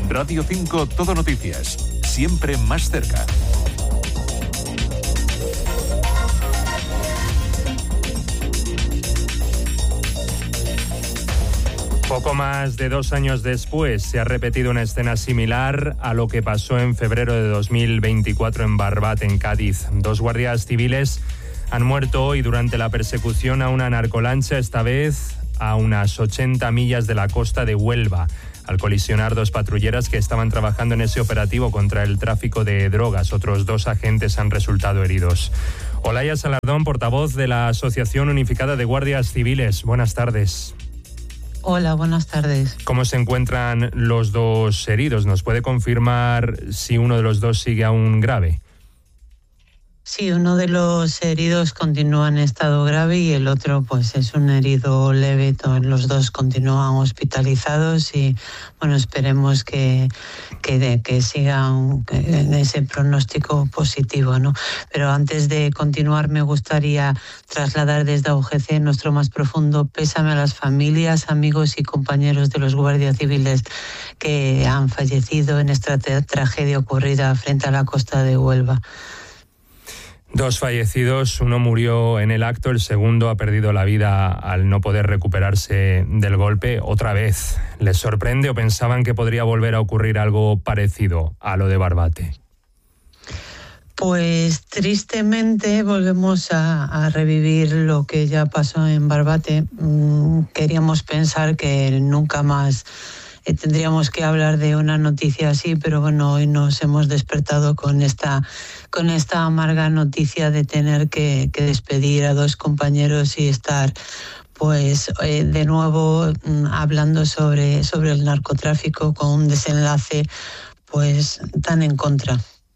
Radio 5 Todo Noticias, siempre más cerca. Poco más de 2 años después se ha repetido una escena similar a lo que pasó en febrero de 2024 en Barbate, en Cádiz. 2 guardias civiles han muerto hoy durante la persecución a una narcolancha, esta vez a unas 80 millas de la costa de Huelva, al colisionar 2 patrulleras que estaban trabajando en ese operativo contra el tráfico de drogas. Otros 2 agentes han resultado heridos. Olaya Salardón, portavoz de la Asociación Unificada de Guardias Civiles. Buenas tardes. Hola, buenas tardes. ¿Cómo se encuentran los 2 heridos? ¿Nos puede confirmar si uno de los 2 sigue aún grave? Sí, uno de los heridos continúa en estado grave y el otro pues es un herido leve. Los 2 continúan hospitalizados y bueno, esperemos que sigan en ese pronóstico positivo, ¿no? Pero antes de continuar me gustaría trasladar desde UGC nuestro más profundo pésame a las familias, amigos y compañeros de los guardias civiles que han fallecido en esta tragedia ocurrida frente a la costa de Huelva. 2 fallecidos, uno murió en el acto, el segundo ha perdido la vida al no poder recuperarse del golpe. Otra vez, ¿les sorprende o pensaban que podría volver a ocurrir algo parecido a lo de Barbate? Pues tristemente volvemos a revivir lo que ya pasó en Barbate. Queríamos pensar que nunca más tendríamos que hablar de una noticia así, pero bueno, hoy nos hemos despertado con esta amarga noticia de tener que despedir a 2 compañeros y estar pues de nuevo hablando sobre el narcotráfico con un desenlace pues tan en contra.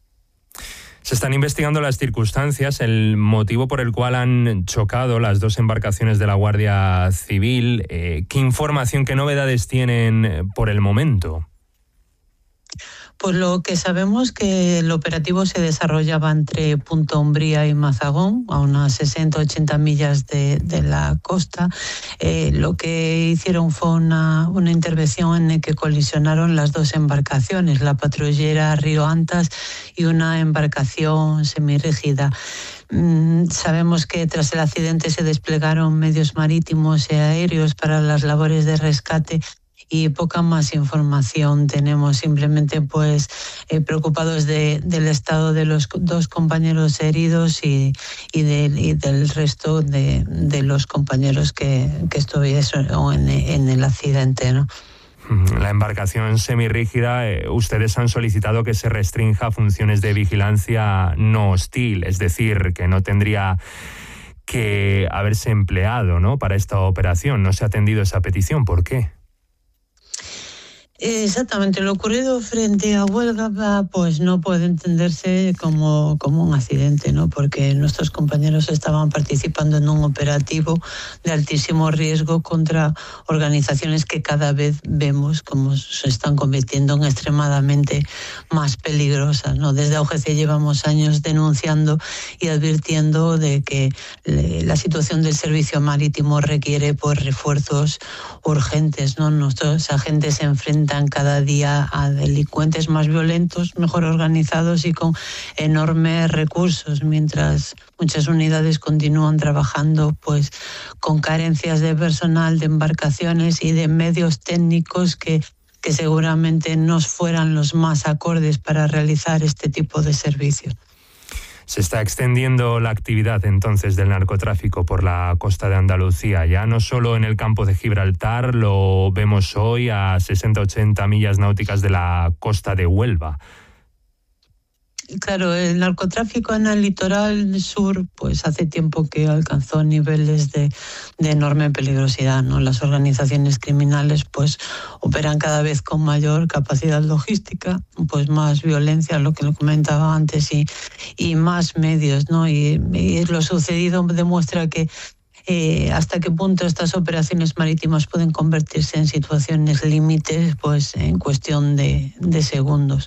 Se están investigando las circunstancias, el motivo por el cual han chocado las 2 embarcaciones de la Guardia Civil. ¿Qué información, qué novedades tienen por el momento? Pues lo que sabemos que el operativo se desarrollaba entre Punta Umbría y Mazagón, a unas 60-80 millas de la costa. Lo que hicieron fue una intervención en la que colisionaron las 2 embarcaciones, la patrullera Río Antas y una embarcación semirrígida. Sabemos que tras el accidente se desplegaron medios marítimos y aéreos para las labores de rescate y poca más información tenemos, simplemente pues preocupados del estado de los 2 compañeros heridos y del resto de los compañeros que estuvieron en el accidente, ¿no? La embarcación semirrígida, ustedes han solicitado que se restrinja funciones de vigilancia no hostil, es decir, que no tendría que haberse empleado, ¿no?, para esta operación. No se ha atendido esa petición. ¿Por qué? Exactamente, lo ocurrido frente a Huelva pues no puede entenderse como un accidente, ¿no? Porque nuestros compañeros estaban participando en un operativo de altísimo riesgo contra organizaciones que cada vez vemos como se están convirtiendo en extremadamente más peligrosas, ¿no? Desde UGC llevamos años denunciando y advirtiendo de que la situación del servicio marítimo requiere pues refuerzos urgentes, ¿no? Nuestros agentes se enfrentan cada día a delincuentes más violentos, mejor organizados y con enormes recursos, mientras muchas unidades continúan trabajando pues con carencias de personal, de embarcaciones y de medios técnicos que seguramente no fueran los más acordes para realizar este tipo de servicios. Se está extendiendo la actividad entonces del narcotráfico por la costa de Andalucía, ya no solo en el campo de Gibraltar, lo vemos hoy a 60-80 millas náuticas de la costa de Huelva. Claro, el narcotráfico en el litoral sur pues hace tiempo que alcanzó niveles de enorme peligrosidad, ¿no? Las organizaciones criminales pues operan cada vez con mayor capacidad logística, pues más violencia, lo que lo comentaba antes, y más medios, ¿no? Y lo sucedido demuestra que hasta qué punto estas operaciones marítimas pueden convertirse en situaciones límites pues en cuestión de segundos.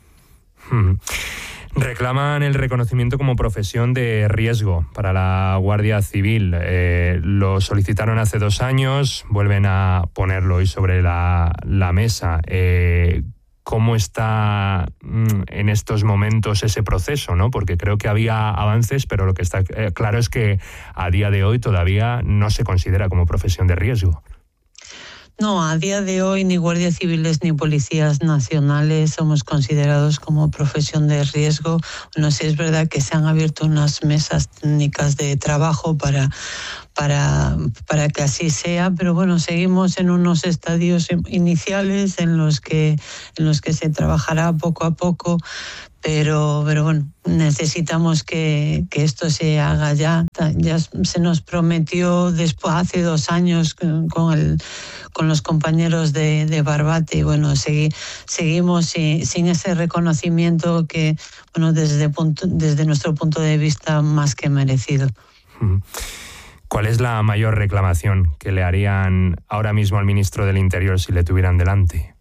Reclaman el reconocimiento como profesión de riesgo para la Guardia Civil. Lo solicitaron hace 2 años, vuelven a ponerlo hoy sobre la mesa. cómo está en estos momentos ese proceso, ¿no? Porque creo que había avances, pero lo que está claro es que a día de hoy todavía no se considera como profesión de riesgo. No, a día de hoy ni guardias civiles ni policías nacionales somos considerados como profesión de riesgo. Bueno, sí es verdad que se han abierto unas mesas técnicas de trabajo para que así sea, pero bueno, seguimos en unos estadios iniciales en los que se trabajará poco a poco. Pero bueno, necesitamos que esto se haga ya. Ya se nos prometió después, hace 2 años con los compañeros de Barbate, y bueno, seguimos sin ese reconocimiento que, bueno, desde nuestro punto de vista, más que merecido. ¿Cuál es la mayor reclamación que le harían ahora mismo al ministro del Interior si le tuvieran delante?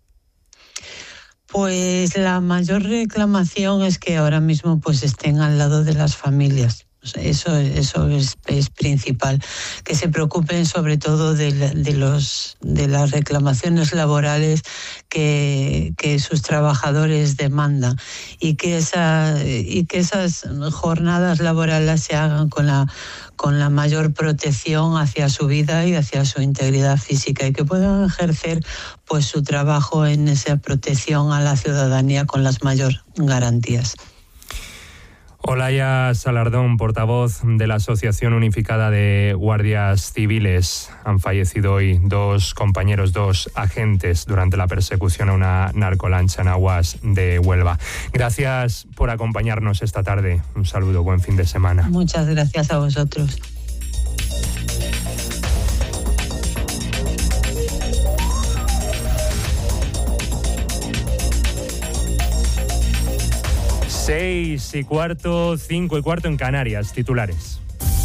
Pues la mayor reclamación es que ahora mismo pues estén al lado de las familias. Eso es principal, que se preocupen sobre todo de las reclamaciones laborales que sus trabajadores demandan, y que esas jornadas laborales se hagan con la mayor protección hacia su vida y hacia su integridad física, y que puedan ejercer pues su trabajo en esa protección a la ciudadanía con las mayores garantías. Olaya Salardón, portavoz de la Asociación Unificada de Guardias Civiles. Han fallecido hoy 2 compañeros, 2 agentes durante la persecución a una narcolancha en aguas de Huelva. Gracias por acompañarnos esta tarde. Un saludo, buen fin de semana. Muchas gracias a vosotros. Seis y cuarto, 5 y cuarto en Canarias. Titulares.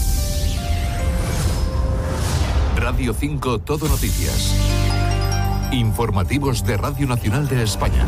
Radio 5 Todo Noticias. Informativos de Radio Nacional de España.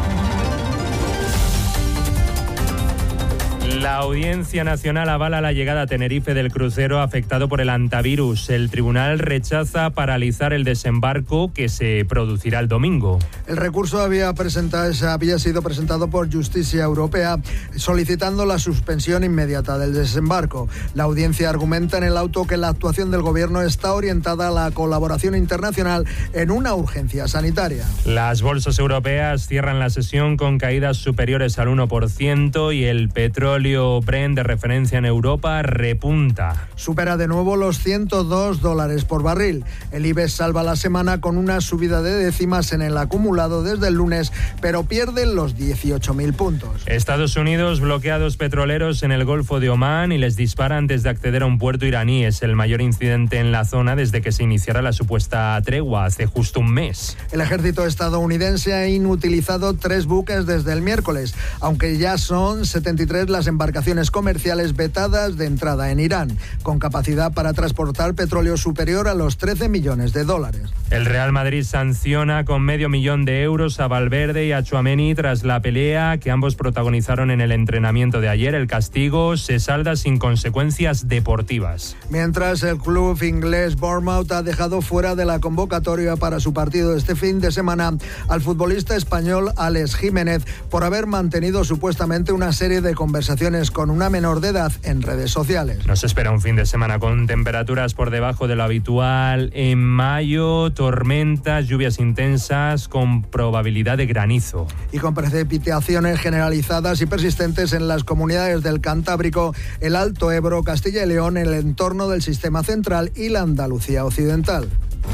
La Audiencia Nacional avala la llegada a Tenerife del crucero afectado por el hantavirus. El tribunal rechaza paralizar el desembarco que se producirá el domingo. El recurso había sido presentado por Justicia Europea solicitando la suspensión inmediata del desembarco. La audiencia argumenta en el auto que la actuación del gobierno está orientada a la colaboración internacional en una urgencia sanitaria. Las bolsas europeas cierran la sesión con caídas superiores al 1% y el petróleo Brent de referencia en Europa repunta. Supera de nuevo los $102 por barril. El IBEX salva la semana con una subida de décimas en el acumulado desde el lunes, pero pierde los 18.000 puntos. Estados Unidos bloquea 2 petroleros en el Golfo de Omán y les dispara antes de acceder a un puerto iraní. Es el mayor incidente en la zona desde que se iniciara la supuesta tregua hace justo un mes. El ejército estadounidense ha inutilizado 3 buques desde el miércoles, aunque ya son 73 las embarcaciones comerciales vetadas de entrada en Irán, con capacidad para transportar petróleo superior a los $13 millones. El Real Madrid sanciona con $500,000 a Valverde y a Tchouaméni tras la pelea que ambos protagonizaron en el entrenamiento de ayer. El castigo se salda sin consecuencias deportivas. Mientras, el club inglés Bournemouth ha dejado fuera de la convocatoria para su partido este fin de semana al futbolista español Alex Jiménez por haber mantenido supuestamente una serie de conversaciones con una menor de edad en redes sociales. Nos espera un fin de semana con temperaturas por debajo de lo habitual en mayo, tormentas, lluvias intensas con probabilidad de granizo. Y con precipitaciones generalizadas y persistentes en las comunidades del Cantábrico, el Alto Ebro, Castilla y León, el entorno del Sistema Central y la Andalucía Occidental.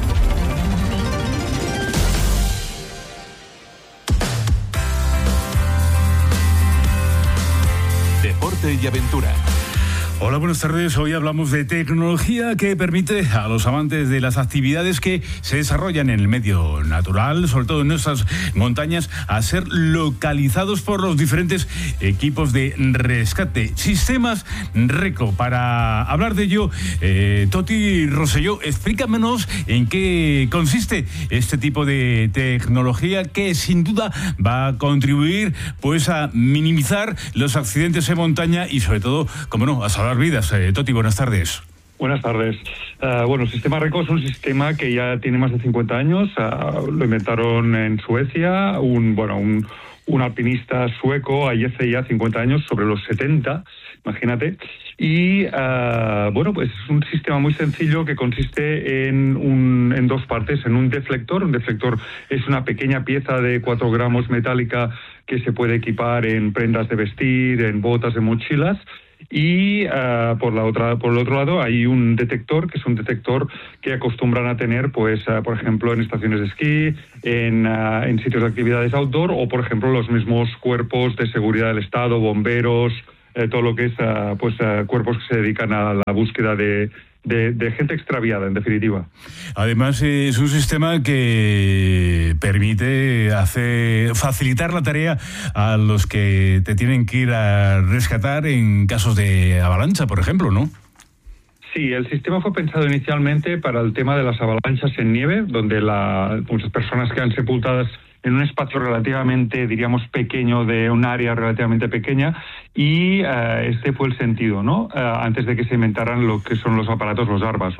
Deporte y aventura. Hola, buenas tardes. Hoy hablamos de tecnología que permite a los amantes de las actividades que se desarrollan en el medio natural, sobre todo en nuestras montañas, a ser localizados por los diferentes equipos de rescate. Sistemas RECO. Para hablar de ello, Toti Rosselló, explícanos en qué consiste este tipo de tecnología que sin duda va a contribuir pues a minimizar los accidentes en montaña y sobre todo, como no, a salvar vidas. Toti, buenas tardes. Buenas tardes. Bueno, el sistema RECO es un sistema que ya tiene más de 50 años. Lo inventaron en Suecia, un alpinista sueco, hace ya 50 años, sobre los 70, imagínate. Y, pues es un sistema muy sencillo que consiste en dos partes. En un deflector. Un deflector es una pequeña pieza de 4 gramos metálica que se puede equipar en prendas de vestir, en botas, en mochilas. Y por el otro lado hay un detector, que es un detector que acostumbran a tener, por ejemplo, en estaciones de esquí, en sitios de actividades outdoor, o por ejemplo los mismos cuerpos de seguridad del Estado, bomberos, todo lo que es cuerpos que se dedican a la búsqueda de gente extraviada, en definitiva. Además, es un sistema que permite facilitar la tarea a los que te tienen que ir a rescatar en casos de avalancha, por ejemplo, ¿no? Sí, el sistema fue pensado inicialmente para el tema de las avalanchas en nieve, donde muchas personas quedan sepultadas en un espacio relativamente, diríamos, pequeño, de un área relativamente pequeña, y este fue el sentido, ¿no? Antes de que se inventaran lo que son los aparatos, los ARBAS,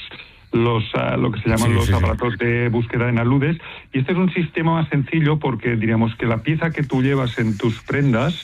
lo que se llaman aparatos de búsqueda en aludes. Y este es un sistema más sencillo porque diríamos que la pieza que tú llevas en tus prendas,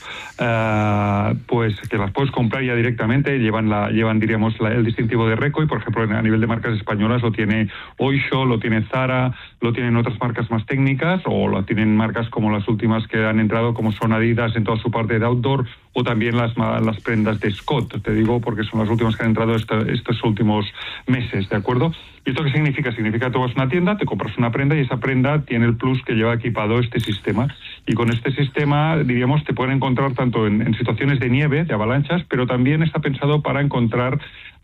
pues que las puedes comprar ya directamente, llevan diríamos el distintivo de RECO, y por ejemplo a nivel de marcas españolas lo tiene Oysho, lo tiene Zara, lo tienen otras marcas más técnicas, o lo tienen marcas como las últimas que han entrado, como son Adidas en toda su parte de outdoor, o también las prendas de Scott, te digo, porque son las últimas que han entrado estos últimos meses, ¿de acuerdo? ¿Y esto qué significa? Significa que tú vas a una tienda, te compras una prenda, y esa prenda tiene el plus que lleva equipado este sistema. Y con este sistema, diríamos, te pueden encontrar tanto en situaciones de nieve, de avalanchas, pero también está pensado para encontrar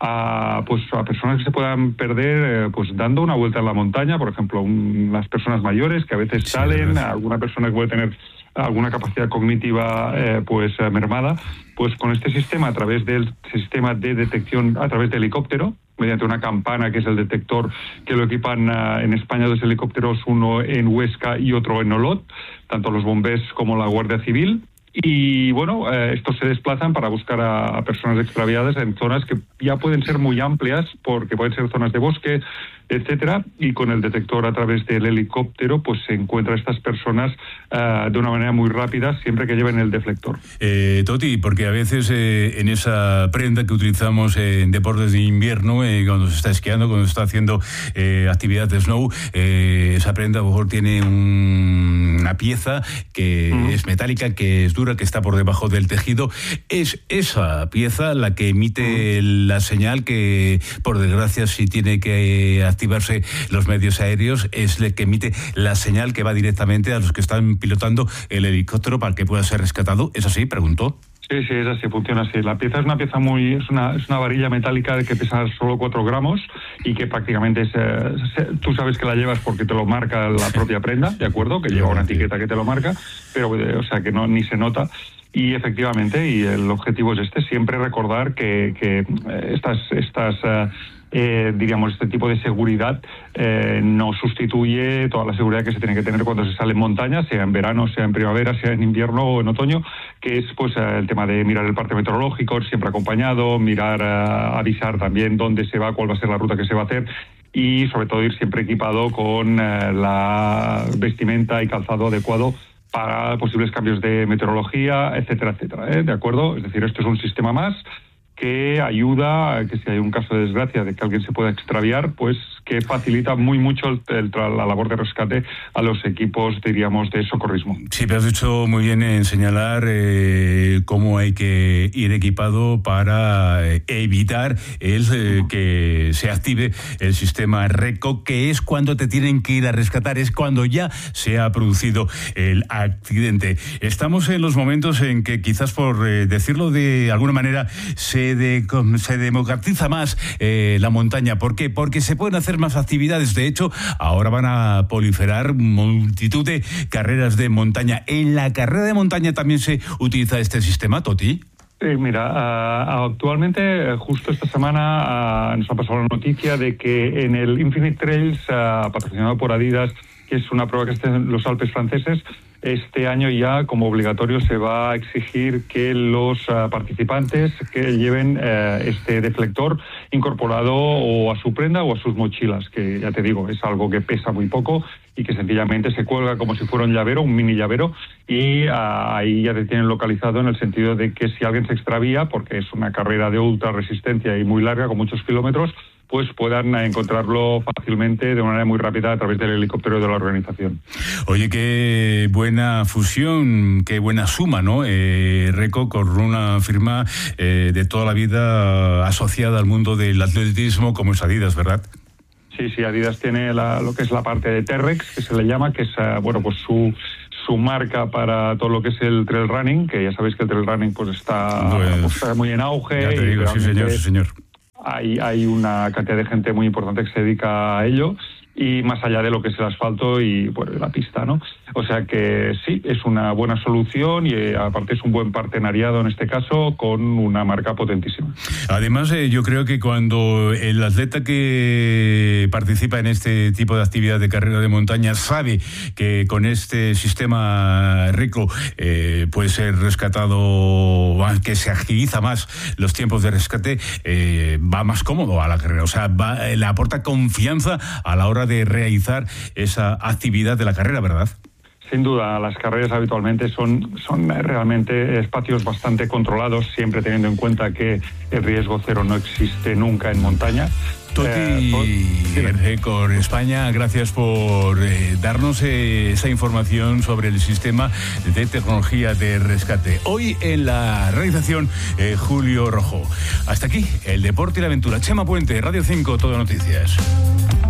a personas que se puedan perder dando una vuelta en la montaña, por ejemplo, las personas mayores que a veces salen, alguna persona que puede tener alguna capacidad cognitiva mermada, pues con este sistema, a través del sistema de detección a través de helicóptero, mediante una campana que es el detector, que lo equipan en España 2 helicópteros, uno en Huesca y otro en Olot, tanto los bomberos como la Guardia Civil. Y estos se desplazan para buscar a personas extraviadas en zonas que ya pueden ser muy amplias, porque pueden ser zonas de bosque, etcétera, y con el detector a través del helicóptero pues se encuentra a estas personas de una manera muy rápida, siempre que lleven el deflector. Toti, porque a veces en esa prenda que utilizamos en deportes de invierno, cuando se está esquiando, cuando se está haciendo actividad de snow, esa prenda a lo mejor tiene una pieza que es metálica, que es dura, que está por debajo del tejido. Es esa pieza la que emite la señal que, por desgracia, si tiene que activarse los medios aéreos, es el que emite la señal que va directamente a los que están pilotando el helicóptero para que pueda ser rescatado. ¿Es así? Preguntó. Sí, es así, funciona así. La pieza es una pieza es una varilla metálica que pesa solo 4 gramos y que prácticamente tú sabes que la llevas porque te lo marca la propia prenda, ¿de acuerdo? Que lleva una etiqueta que te lo marca, pero o sea que ni se nota. Y efectivamente, y el objetivo es siempre recordar que diríamos, este tipo de seguridad no sustituye toda la seguridad que se tiene que tener cuando se sale en montaña, sea en verano, sea en primavera, sea en invierno o en otoño, que es el tema de mirar el parte meteorológico, siempre acompañado, avisar también dónde se va, cuál va a ser la ruta que se va a hacer, y sobre todo ir siempre equipado con la vestimenta y calzado adecuado para posibles cambios de meteorología, etcétera, etcétera, ¿de acuerdo? Es decir, esto es un sistema más que ayuda a que si hay un caso de desgracia de que alguien se pueda extraviar, pues que facilita mucho la labor de rescate a los equipos, diríamos, de socorrismo. Sí, me has dicho muy bien en señalar cómo hay que ir equipado para evitar que se active el sistema RECO, que es cuando te tienen que ir a rescatar, es cuando ya se ha producido el accidente. Estamos en los momentos en que quizás, por decirlo de alguna manera, se democratiza más la montaña. ¿Por qué? Porque se pueden hacer más actividades. De hecho, ahora van a proliferar multitud de carreras de montaña. ¿En la carrera de montaña también se utiliza este sistema, Toti? Mira, actualmente, justo esta semana, nos ha pasado la noticia de que en el Infinite Trails, patrocinado por Adidas, que es una prueba que está en los Alpes franceses, este año ya como obligatorio se va a exigir que los participantes que lleven este deflector incorporado o a su prenda o a sus mochilas, que ya te digo, es algo que pesa muy poco y que sencillamente se cuelga como si fuera un llavero, un mini llavero, y ahí ya te tienen localizado en el sentido de que si alguien se extravía, porque es una carrera de ultra resistencia y muy larga, con muchos kilómetros, pues puedan encontrarlo fácilmente de una manera muy rápida a través del helicóptero de la organización. Oye, qué buena fusión, qué buena suma, ¿no? Reco con una firma de toda la vida asociada al mundo del atletismo como es Adidas, ¿verdad? Sí, Adidas tiene lo que es la parte de T-Rex, que se le llama, que es pues su marca para todo lo que es el trail running, que ya sabéis que el trail running pues está muy en auge. Ya te digo, sí señor. Hay una cantidad de gente muy importante que se dedica a ello, y más allá de lo que es el asfalto y bueno, la pista, ¿no? O sea que sí, es una buena solución y aparte es un buen partenariado en este caso con una marca potentísima. Además, yo creo que cuando el atleta que participa en este tipo de actividad de carrera de montaña sabe que con este sistema Reco puede ser rescatado, que se agiliza más los tiempos de rescate, va más cómodo a la carrera, o sea, le aporta confianza a la hora de realizar esa actividad de la carrera, ¿verdad? Sin duda, las carreras habitualmente son realmente espacios bastante controlados, siempre teniendo en cuenta que el riesgo cero no existe nunca en montaña. Toti Reco España, gracias por darnos esa información sobre el sistema de tecnología de rescate. Hoy en la realización, Julio Rojo. Hasta aquí, el deporte y la aventura. Chema Puente, Radio 5, Todo Noticias.